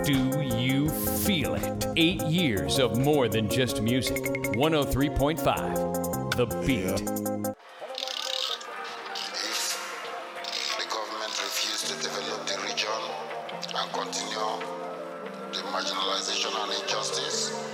Do you feel it? 8 years of more than just music. 103.5, The Beat. If the government refused to develop the region and continue the marginalization and injustice,